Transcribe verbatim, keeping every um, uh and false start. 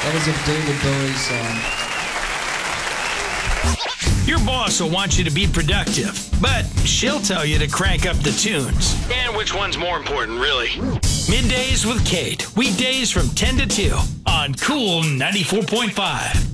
That is a David Bowie song. Your boss will want you to be productive, but she'll tell you to crank up the tunes. And which one's more important, really? Middays with Kate, weekdays from ten to two on Cool ninety-four point five.